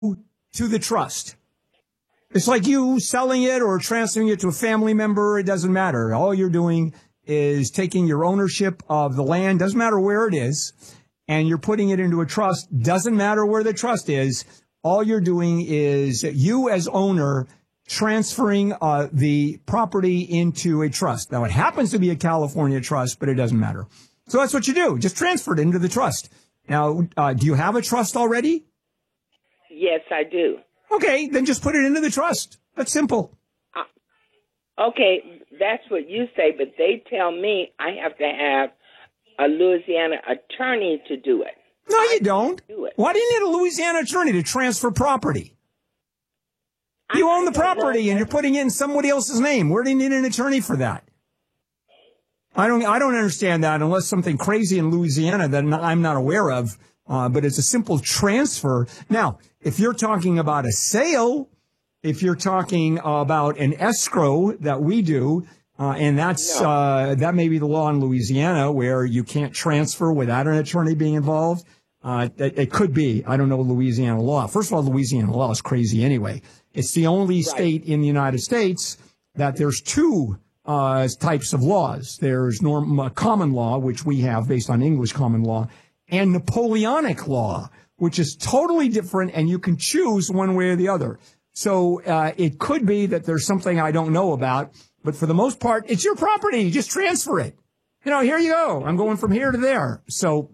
to the trust. It's like you selling it or transferring it to a family member. It doesn't matter. All you're doing is taking your ownership of the land, doesn't matter where it is, and you're putting it into a trust. Doesn't matter where the trust is. All you're doing is you as owner transferring the property into a trust. Now, it happens to be a California trust, but it doesn't matter. So that's what you do. Just transfer it into the trust. Now, do you have a trust already? Yes, I do. Okay, then just put it into the trust. That's simple. Okay, that's what you say, but they tell me I have to have a Louisiana attorney to do it. No, you don't. Do it. Why do you need a Louisiana attorney to transfer property? You own the property and you're putting it in somebody else's name. Where do you need an attorney for that? I don't understand that unless something crazy in Louisiana that I'm not aware of. But it's a simple transfer. Now, if you're talking about a sale, if you're talking about an escrow that we do, and that may be the law in Louisiana where you can't transfer without an attorney being involved. It could be. I don't know Louisiana law. First of all, Louisiana law is crazy anyway. It's the only state in the United States that there's two types of laws. There's common law, which we have based on English common law, and Napoleonic law, which is totally different, and you can choose one way or the other. So it could be that there's something I don't know about, but for the most part, it's your property. Just transfer it. Here you go. I'm going from here to there. So,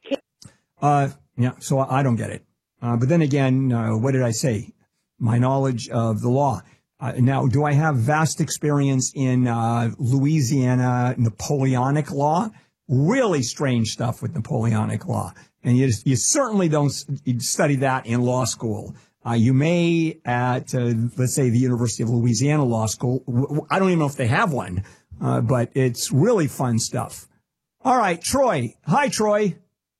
so I don't get it. But then again, what did I say? My knowledge of the law. Now, do I have vast experience in Louisiana Napoleonic law? Really strange stuff with Napoleonic law. And you certainly don't study that in law school. You may at, let's say, the University of Louisiana Law School. I don't even know if they have one, but it's really fun stuff. All right, Troy. Hi, Troy.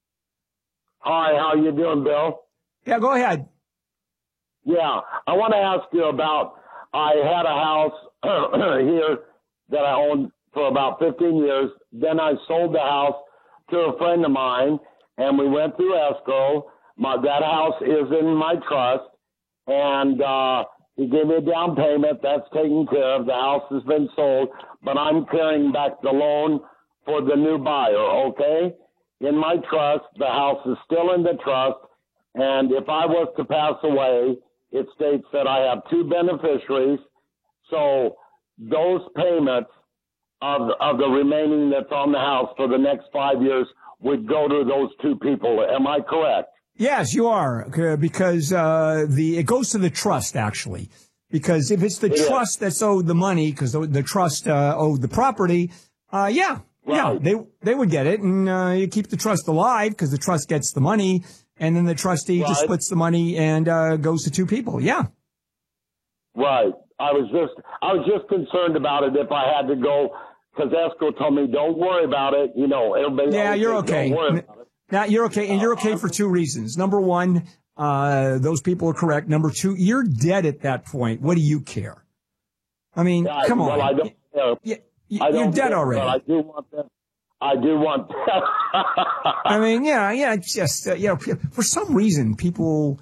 Hi, how you doing, Bill? Yeah, go ahead. Yeah, I want to ask you about, I had a house here that I owned for about 15 years. Then I sold the house to a friend of mine, and we went through escrow. That house is in my trust, and he gave me a down payment. That's taken care of. The house has been sold, but I'm carrying back the loan for the new buyer, okay? In my trust, the house is still in the trust, and if I was to pass away, it states that I have two beneficiaries, so those payments of the remaining that's on the house for the next 5 years would go to those two people. Am I correct? Yes, you are, because it goes to the trust, actually. Because if it's the trust that's owed the money, because the trust owed the property, yeah, they would get it, and you keep the trust alive because the trust gets the money, and then the trustee just splits the money and goes to two people. Yeah. Right. I was just concerned about it if I had to go, because escrow told me don't worry about it. Everybody. Yeah, you're okay. Now you're okay, and you're okay for two reasons. Number one, those people are correct. Number two, you're dead at that point. What do you care? I mean, come on. Well, I don't care. You're dead already. But I do want them. I do want that. I mean, it's just, for some reason, people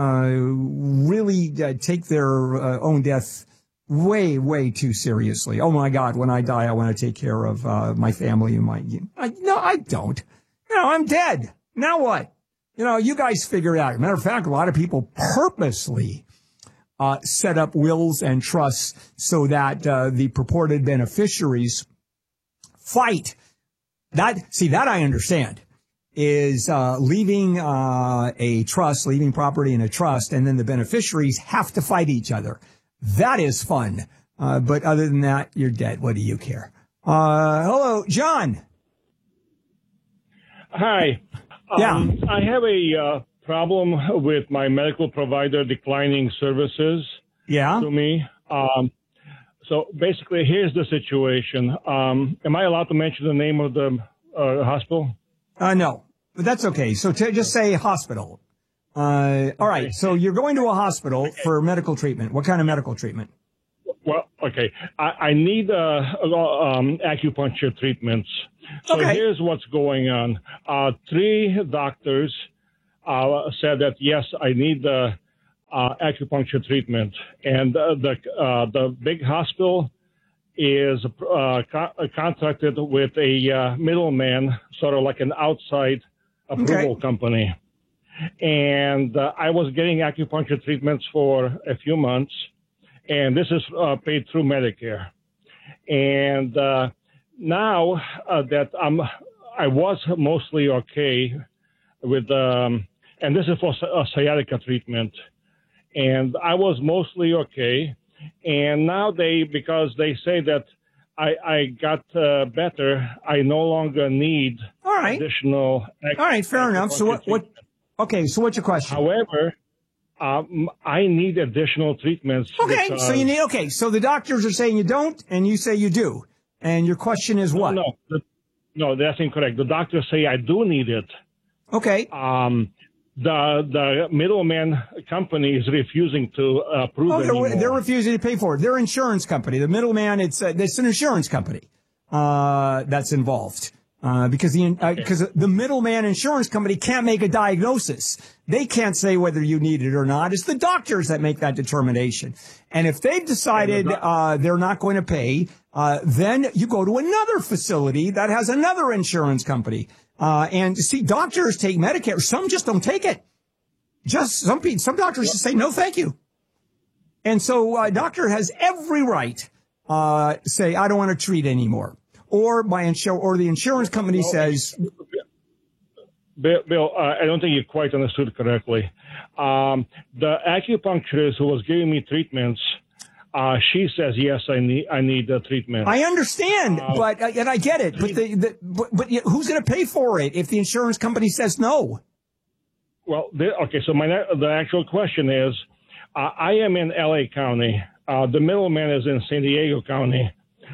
really take their own death way, way too seriously. Oh, my God, when I die, I want to take care of my family and no, I don't. I'm dead. Now what? You guys figure it out. Matter of fact, a lot of people purposely set up wills and trusts so that the purported beneficiaries fight. That I understand, is leaving a trust, leaving property in a trust, and then the beneficiaries have to fight each other. That is fun. But other than that, you're dead. What do you care? Hello, John. Hi. Yeah. I have a problem with my medical provider declining services to me. So basically, here's the situation. Am I allowed to mention the name of the hospital? No, but that's okay. So just say hospital. All right. So you're going to a hospital for medical treatment. What kind of medical treatment? Well, okay. I need acupuncture treatments. So here's what's going on. 3 doctors said that, yes, I need acupuncture treatment. And the big hospital is contracted with a middleman, sort of like an outside approval company. And I was getting acupuncture treatments for a few months, and this is paid through Medicare. And now that I was mostly okay with, and this is for sciatica treatment, and I was mostly okay. And now because they say that I got better, I no longer need additional. All right, fair enough. So what? Okay, so what's your question? However, I need additional treatments. Okay, so you need. Okay, so the doctors are saying you don't, and you say you do. And your question is what? No, that's incorrect. The doctors say I do need it. Okay. The middleman company is refusing to approve it anymore. They're refusing to pay for it. They're insurance company. The middleman, it's an insurance company that's involved. Because the middleman insurance company can't make a diagnosis. They can't say whether you need it or not. It's the doctors that make that determination. And if they've decided they're not going to pay, then you go to another facility that has another insurance company. And see, doctors take Medicare. Some just don't take it. Some doctors just say no, thank you. And so a doctor has every right say I don't want to treat anymore. Or the insurance company says. Bill, I don't think you quite understood correctly. The acupuncturist who was giving me treatments, she says yes, I need the treatment. I understand, and I get it, but who's going to pay for it if the insurance company says no? Well, okay. So the actual question is, I am in LA County. The middleman is in San Diego County.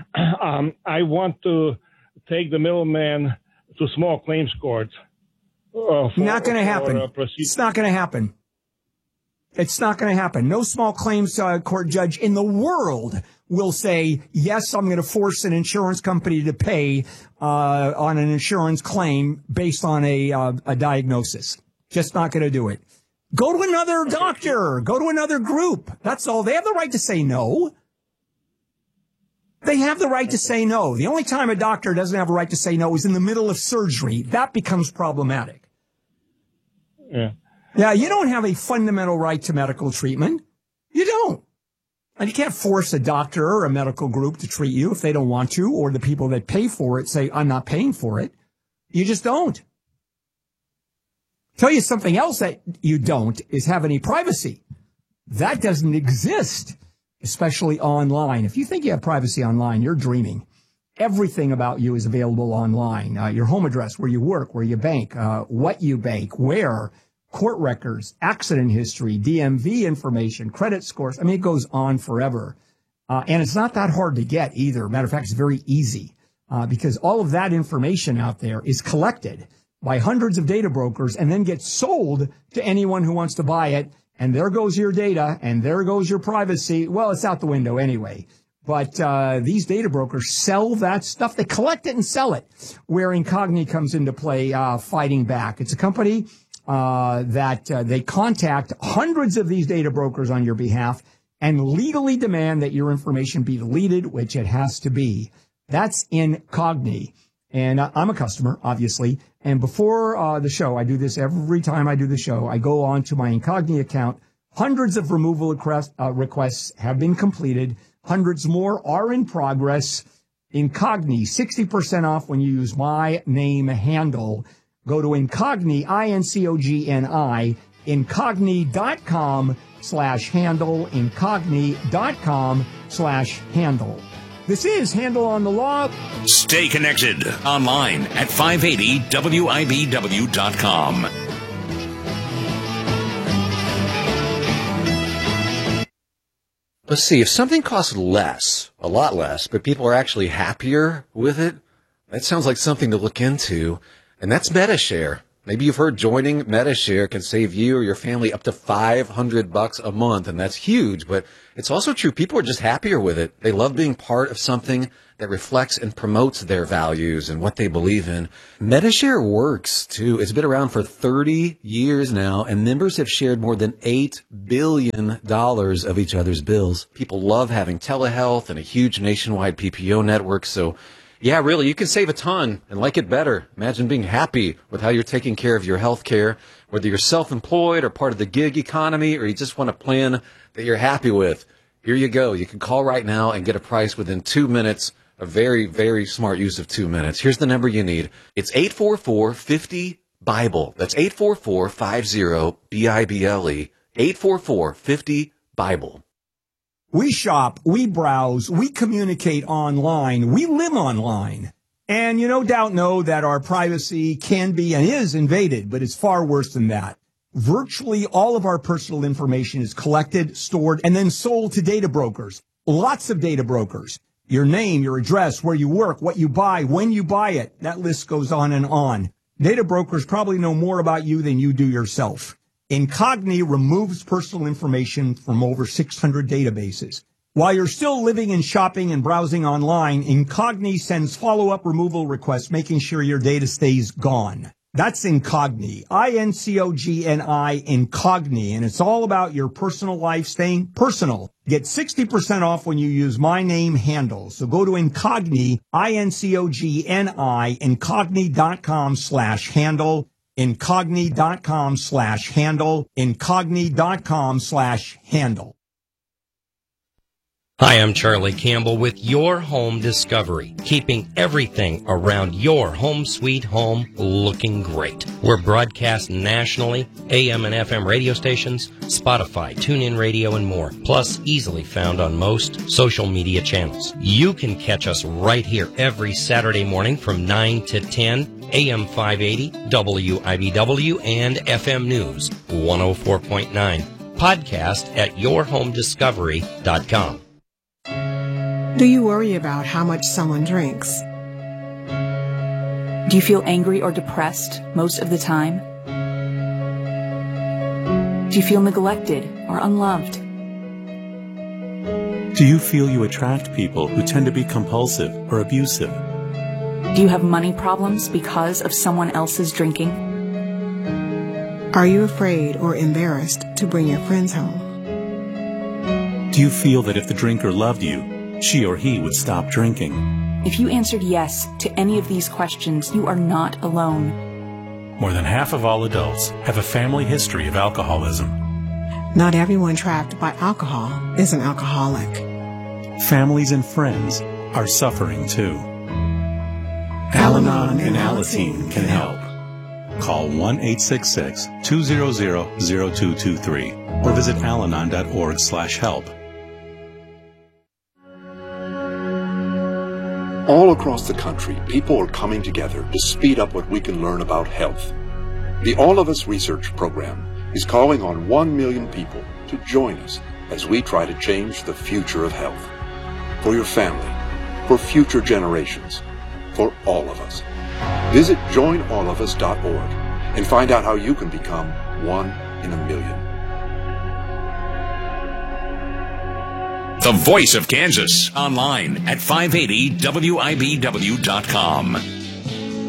I want to take the middleman to small claims court. Not going to happen. It's not going to happen. It's not going to happen. No small claims court judge in the world will say, yes, I'm going to force an insurance company to pay on an insurance claim based on a diagnosis. Just not going to do it. Go to another doctor. Go to another group. That's all. They have the right to say no. They have the right to say no. The only time a doctor doesn't have a right to say no is in the middle of surgery. That becomes problematic. Yeah. Yeah, you don't have a fundamental right to medical treatment. You don't. And you can't force a doctor or a medical group to treat you if they don't want to, or the people that pay for it say, I'm not paying for it. You just don't. Tell you something else that you don't is have any privacy. That doesn't exist. Especially online. If you think you have privacy online, you're dreaming. Everything about you is available online. Your home address, where you work, where you bank, what you bank, where, court records, accident history, DMV information, credit scores. I mean, it goes on forever. And it's not that hard to get either. Matter of fact, it's very easy because all of that information out there is collected by hundreds of data brokers and then gets sold to anyone who wants to buy it. And there goes your data, and there goes your privacy. Well, it's out the window anyway. But these data brokers sell that stuff. They collect it and sell it, where Incogni comes into play fighting back. It's a company that they contact hundreds of these data brokers on your behalf and legally demand that your information be deleted, which it has to be. That's Incogni. And I'm a customer, obviously. And before the show, I do this every time I do the show. I go on to my Incogni account. Hundreds of removal requests have been completed. Hundreds more are in progress. Incogni, 60% off when you use my name handle. Go to Incogni, INCOGNI, Incogni.com/handle, Incogni.com/handle. This is Handle on the Law. Stay connected online at 580WIBW.com. Let's see, if something costs less, a lot less, but people are actually happier with it, that sounds like something to look into. And that's MediShare. Maybe you've heard joining MediShare can save you or your family up to $500 a month, and that's huge. But it's also true. People are just happier with it. They love being part of something that reflects and promotes their values and what they believe in. Medi-Share works, too. It's been around for 30 years now, and members have shared more than $8 billion of each other's bills. People love having telehealth and a huge nationwide PPO network, so yeah, really, you can save a ton and like it better. Imagine being happy with how you're taking care of your health care, whether you're self-employed or part of the gig economy, or you just want a plan that you're happy with. Here you go. You can call right now and get a price within 2 minutes. A very, very smart use of 2 minutes. Here's the number you need. It's 844-50-BIBLE. That's 844-50-BIBLE. 844-50-BIBLE. We shop, we browse, we communicate online, we live online. And you no doubt know that our privacy can be and is invaded, but it's far worse than that. Virtually all of our personal information is collected, stored, and then sold to data brokers. Lots of data brokers. Your name, your address, where you work, what you buy, when you buy it. That list goes on and on. Data brokers probably know more about you than you do yourself. Incogni removes personal information from over 600 databases. While you're still living and shopping and browsing online, Incogni sends follow-up removal requests, making sure your data stays gone. That's Incogni, I-N-C-O-G-N-I, Incogni, and it's all about your personal life staying personal. Get 60% off when you use my name handle. So go to Incogni, I-N-C-O-G-N-I, Incogni.com/handle, Incogni.com/handle, Incogni.com/handle. Hi, I'm Charlie Campbell with Your Home Discovery, keeping everything around your home sweet home looking great. We're broadcast nationally, AM and FM radio stations, Spotify, TuneIn Radio, and more, plus easily found on most social media channels. You can catch us right here every Saturday morning from 9 to 10, AM 580, WIBW, and FM News 104.9. Podcast at yourhomediscovery.com. Do you worry about how much someone drinks? Do you feel angry or depressed most of the time? Do you feel neglected or unloved? Do you feel you attract people who tend to be compulsive or abusive? Do you have money problems because of someone else's drinking? Are you afraid or embarrassed to bring your friends home? Do you feel that if the drinker loved you, she or he would stop drinking? If you answered yes to any of these questions, you are not alone. More than half of all adults have a family history of alcoholism. Not everyone trapped by alcohol is an alcoholic. Families and friends are suffering too. Al-Anon and Alateen can help. Call 1-866-200-0223 or visit alanon.org/help. All across the country, people are coming together to speed up what we can learn about health. The All of Us Research Program is calling on 1 million people to join us as we try to change the future of health. For your family, for future generations, for all of us. Visit joinallofus.org and find out how you can become 1 in a million. The Voice of Kansas, online at 580WIBW.com.